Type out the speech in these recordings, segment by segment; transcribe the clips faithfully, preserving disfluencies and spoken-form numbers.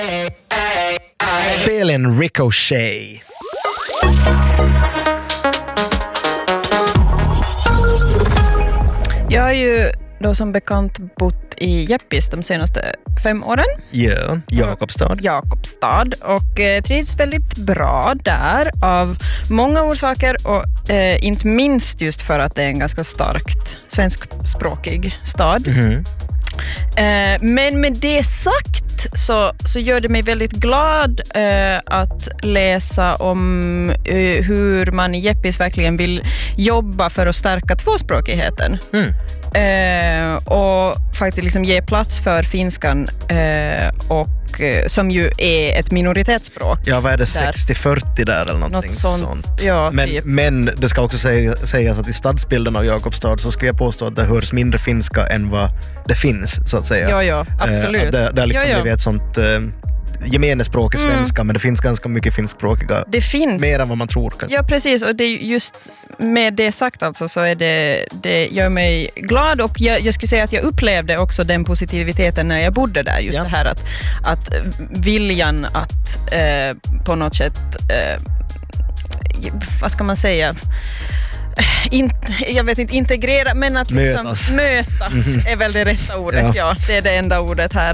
Feeling Ricochet. Jag har ju då som bekant bott i Jeppis de senaste fem åren. Ja, Jakobstad. Jakobstad och eh, trivs väldigt bra där av många orsaker och eh, inte minst just för att det är en ganska starkt svenskspråkig stad. Mm-hmm. Eh, men med det sagt så, så gör det mig väldigt glad eh, att läsa om eh, hur man i Jeppis verkligen vill jobba för att stärka tvåspråkigheten. Mm. Eh, och faktiskt liksom ge plats för finskan eh, och eh, som ju är ett minoritetsspråk. Ja, vad är det, sextio fyrtio där eller någonting Något sånt. sånt. Ja, men, men det ska också säga, sägas att i stadsbilden av Jakobstad så skulle jag påstå att det hörs mindre finska än vad det finns, så att säga. Ja, ja, absolut. Eh, det, det är liksom ja, ja. blivit ett sånt eh, gemene språk i svenska, mm. men det finns ganska mycket finskspråkiga. Det finns. Mer än vad man tror. Kanske. Ja, precis. Och det är just med det sagt alltså så är det, det gör mig glad och jag, jag skulle säga att jag upplevde också den positiviteten när jag bodde där. Just ja. det här att, att viljan att eh, på något sätt eh, vad ska man säga In, jag vet inte, integrera, men att liksom mötas, mötas är väl det rätta ordet, ja. ja det är det enda ordet här.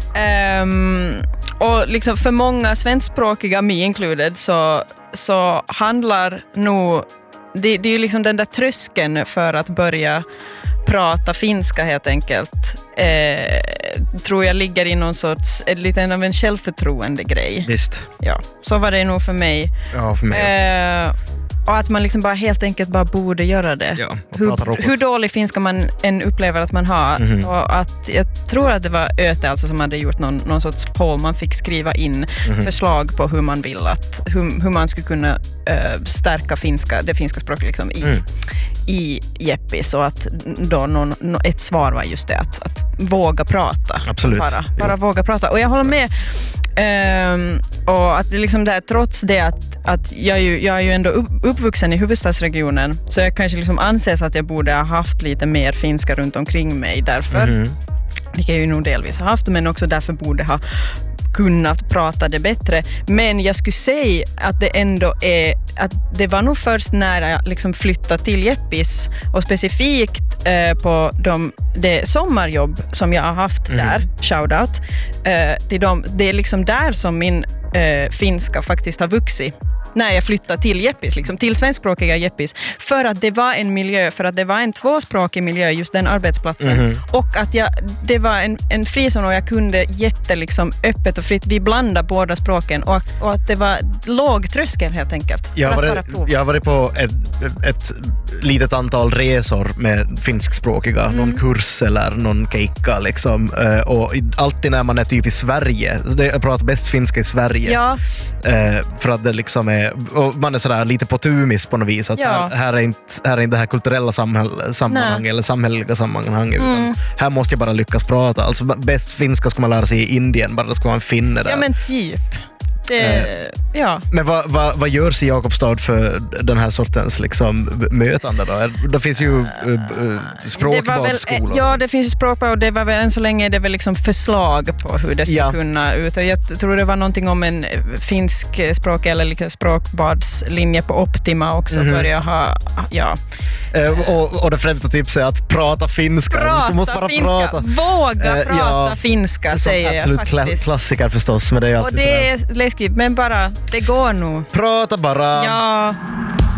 Um, och liksom för många svenskspråkiga, me included, så, så handlar nog, det, det är ju liksom den där tröskeln för att börja prata finska helt enkelt, eh, tror jag ligger i någon sorts, lite av en självförtroende grej. Visst. Ja, så var det nog för mig. Ja, för mig uh, Och att man liksom bara helt enkelt bara borde göra det. Ja, hur, hur dålig finska man än upplever att man har. Mm-hmm. Och att jag tror att det var Öte alltså som hade gjort någon, någon sorts poll. Man fick skriva in mm-hmm. förslag på hur man vill att, hur, hur man skulle kunna uh, stärka finska, det finska språket liksom i, mm. i Jeppis. Och att då någon, ett svar var just det, att, att våga prata. Absolut. Bara, bara ja. våga prata. Och jag håller med. Um, och att det liksom där, trots det att, att jag, ju, jag är ju ändå upp, uppvuxen i huvudstadsregionen, så jag kanske liksom anses att jag borde ha haft lite mer finska runt omkring mig därför, mm. vilket jag ju nog delvis har haft, men också därför borde ha kunnat prata det bättre. Men jag skulle säga att det ändå är att det var nog först när jag liksom flyttade till Jeppis och specifikt eh, på de, det sommarjobb som jag har haft mm. där, shoutout eh, till dem, det är liksom där som min eh, finska faktiskt har vuxit. När jag flyttade till Jeppis, liksom, till svenskspråkiga Jeppis, för att det var en miljö, för att det var en tvåspråkig miljö, just den arbetsplatsen. Mm-hmm. Och att jag, det var en, en frizon och jag kunde jätte liksom, öppet och fritt, vi blandade båda språken och, och att det var låg tröskel helt enkelt. Jag har varit, jag har varit på ett, ett litet antal resor med finskspråkiga, mm. någon kurs eller någon keikka liksom, och alltid när man är typ i Sverige, jag pratar bäst finska i Sverige, ja. för att det liksom är och man är sådär lite på tumis på något vis att ja. här, här, är inte, här är inte det här kulturella samhäll, sammanhang Nej. eller samhälleliga sammanhang mm. utan här måste jag bara lyckas prata. Alltså bäst finska ska man lära sig i Indien, bara det ska vara en finne där. Ja men typ. Det, eh, ja. Men vad, vad, vad görs i Jakobstad för den här sortens liksom, mötande då? Det finns ju uh, språkbadskolor. Ja, det finns ju språkbad och det var väl än så länge det var liksom förslag på hur det ska ja. kunna ut. Jag tror det var någonting om en finsk språk eller liksom språkbadslinje på Optima också mm-hmm. börja ha, ja. Uh, och, och det främsta tipset är att prata finska. Prata du måste bara finska. Prata. Våga uh, prata ja, finska, säger jag faktiskt. Absolut klassiker förstås. Men det är och det är läskigt, men bara, det går nog. Prata bara. Ja.